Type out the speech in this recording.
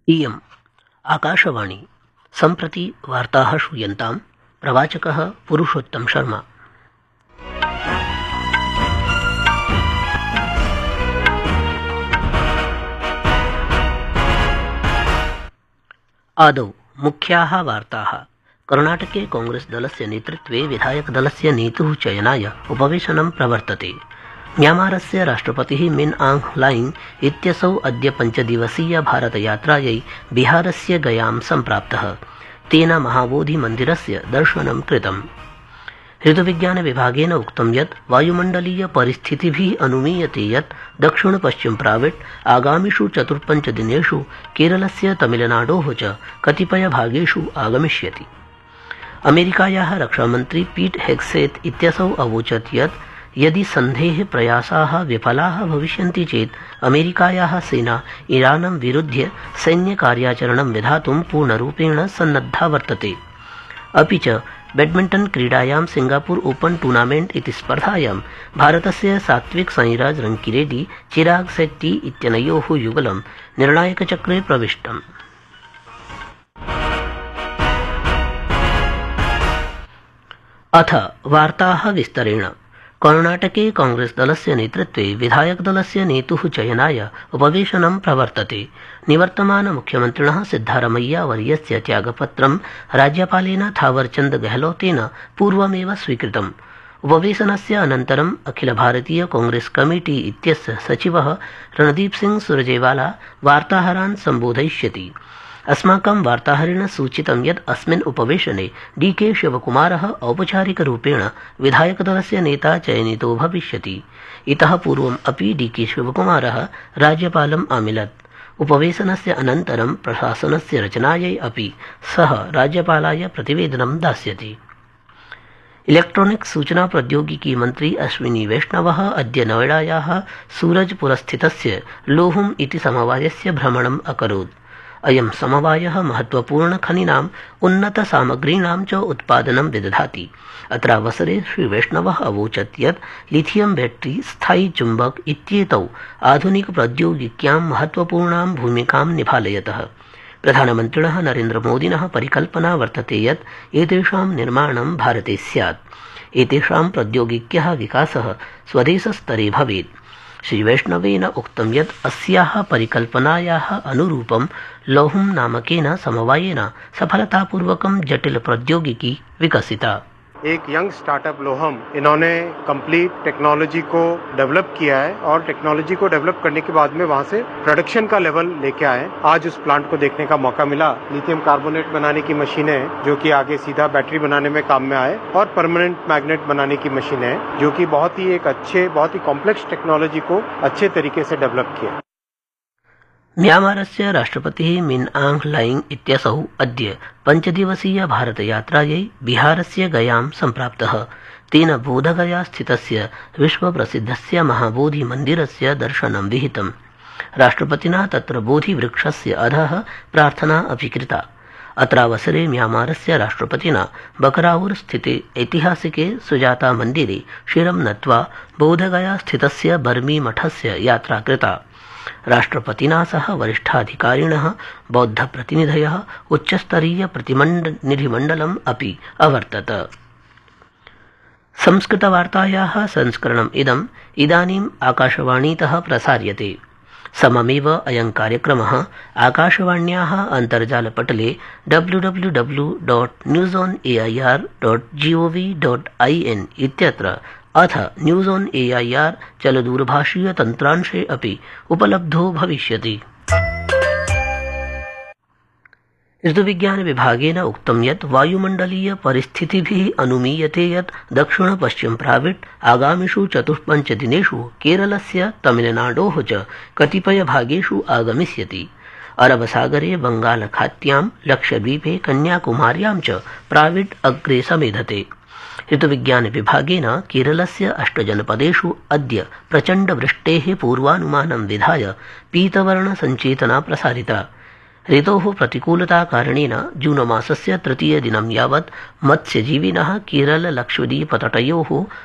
इयम् आकाशवाणी सम्प्रति वार्ताः श्रूयन्ताम्। प्रवाचकः पुरुषोत्तम शर्मा। आदौ मुख्याः वार्ताः। कर्णाटके कांग्रेस दलस्य नेतृत्वे विधायकदलस्य नेतुः चयनाय उपवेशनं प्रवर्तते। म्यांमारस्य राष्ट्रपतिः मिन आंग ह्लाइंग इत्यसौ अद्य 5 दिवसीय भारतयात्रायै बिहारस्य गयां सम्प्राप्तः। तेन महाबोधिमन्दिरस्य दर्शनं कृतम्। ऋतुविज्ञानविभागेन उक्तं यत् वायुमण्डलीय परिस्थितिभिः अनुमीयते यत् दक्षिण-पश्चिम प्राविट् आगामिषु 4-5 दिनेषु केरलस्य तमिलनाडोः च कतिपयभागेषु आगमिष्यति। अमेरिकायाः रक्षामन्त्री पीट हेग्सेत् इत्यसौ अवोचत् यत् यदि सन्धेः प्रयासाः विफलाः भविष्यन्ति चेत् अमेरिकायाः सेना ईरानं विरुध्य सैन्यकार्याचरणं विधातुं पूर्णरूपेण सन्नद्धा वर्तते। अपि च बैडमिण्टन् क्रीडायां सिंगापुर ओपन टूर्नामेण्ट् इति स्पर्धायां भारतस्य सात्विक साईराज रंकीरेड्डी चिराग शेट्टी इत्यनयोः युगलं निर्णायकचक्रे प्रविष्टम्। अथ वार्ताः विस्तरेण। कर्णाटके कांग्रेस दलस्य नेतृत्वे विधायकदलस्य नेतुः चयनाय उपवेशनं प्रवर्तते। निवर्तमान मुख्यमन्त्रिणः सिद्धारमैया वर्यस्य त्यागपत्रं राज्यपालेन थावरचन्द गहलोतेन पूर्वमेव स्वीकृतम्। उपवेशनस्य अनन्तरम् अखिल भारतीय कांग्रेस कमिटी इत्यस्य सचिवः रणदीप सिंह सुरजेवाला वार्ताहरान् सम्बोधयिष्यति। अस्माकं वार्ताहरेण सूचितं यत् अस्मिन् उपवेशने डीके शिवकुमारः औपचारिकरूपेण विधायकदलस्य नेता चयनितो भविष्यति। इतः पूर्वम् अपि डीके शिवकुमारः राज्यपालम् आमिलत्। उपवेशनस्य अनन्तरं प्रशासनस्य रचनायै अपि सः राज्यपालाय प्रतिवेदनं दास्यति। इलेक्ट्रॉनिक्स सूचना प्रौद्योगिकी मन्त्री अश्विनी वैष्णवः अद्य नोएडायाः सूरजपुरस्थितस्य लोहुम इति समवायस्य भ्रमणम् अकरोत्। अयं समवायः महत्वपूर्णखनीनाम् उन्नतसामग्रीणां च उत्पादनं विदधाति। अत्रावसरे श्रीवैष्णवः अवोचत् यत् लिथियम बैटरी, स्थायी चुम्बक इत्येतौ आधुनिकप्रौद्योगिक्यां महत्वपूर्णां भूमिकां निभालयतः। प्रधानमन्त्रिणः नरेन्द्रमोदिनः परिकल्पना वर्तते यत् एतेषां निर्माणं भारते स्यात्। एतेषां प्रौद्योगिक्याः विकासः स्वदेशस्तरे भवेत्। श्रीवैष्णवेन उक्तं यत् अस्याः परिकल्पनायाः अनुरूपं लोहुम नामकेन समवायेन सफलतापूर्वकं जटिल प्रौद्योगिकी विकसिता। एक यंग स्टार्टअप लोहम, इन्होंने कंप्लीट टेक्नोलॉजी को डेवलप किया है और टेक्नोलॉजी को डेवलप करने के बाद में वहां से प्रोडक्शन का लेवल लेके आए। आज उस प्लांट को देखने का मौका मिला। लिथियम कार्बोनेट बनाने की मशीन है जो कि आगे सीधा बैटरी बनाने में काम में आए, और परमानेंट मैग्नेट बनाने की मशीन है जो कि बहुत ही कॉम्प्लेक्स टेक्नोलॉजी को अच्छे तरीके से डेवलप किया। म्यांमारस्य राष्ट्रपतिः मिन आंग ह्लाइंग इत्यसौ अद्य 5 दिवसीय भारतयात्रायै बिहारस्य गयां सम्प्राप्तः। तेन बोधगया स्थितस्य विश्वप्रसिद्धस्य महाबोधिमन्दिरस्य दर्शनं विहितम्। राष्ट्रपतिना तत्र बोधिवृक्षस्य अधः प्रार्थना अपि कृता। अत्रावसरे म्यांमारस्य राष्ट्रपतिना बकराउर स्थिते ऐतिहासिके सुजाता मन्दिरे शिरं नत्वा बोधगया स्थितस्य बर्मी मठस्य यात्रा कृता। राष्ट्रपतिना सह वरिष्ठाधिकारिणः, बौद्धप्रतिनिधयः, उच्चस्तरीय प्रतिनिधिमण्डलम् अपि अवर्तत। संस्कृतवार्तायाः संस्करणम् इदानीम् आकाशवाणीतः प्रसार्यते। सममेव अयं कार्यक्रमः आकाशवाण्याः अन्तर्जालपटले www.newsonair.gov.in इत्यत्र अथ न्यूज़ ऑन एआईआर चलदूरभाषीय तन्त्रांशे अपि उपलब्धो भविष्यति। ऋतुविज्ञानविभागेन उक्तं यत् वायुमण्डलीय परिस्थितिभिः अनुमीयते यत् दक्षिण-पश्चिम प्राविट् आगामिषु 4-5 दिनेषु केरलस्य तमिलनाडोः च कतिपयभागेषु आगमिष्यति। अरबसागरे बंगालखात्यां, लक्षद्वीपे, कन्याकुमार्यां च प्राविट् अग्रे समेधते। ऋतुविज्ञानविभागेन केरलस्य 8 जनपदेषु अद्य प्रचण्डवृष्टेः पूर्वानुमानं विधाय पीतवर्णसञ्चेतना प्रसारिता। ऋतोः प्रतिकूलताकारणेन जूनमासस्य 3. दिनं यावत् मत्स्यजीविनः केरल लक्षद्वीपतटयोः